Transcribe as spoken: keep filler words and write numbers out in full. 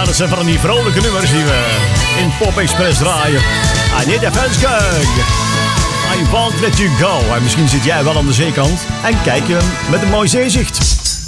dat zijn van die vrolijke nummers die we in Pop Express draaien. Anita Venskog, I won't let you go. En misschien zit jij wel aan de zeekant en kijk je met een mooi zeezicht.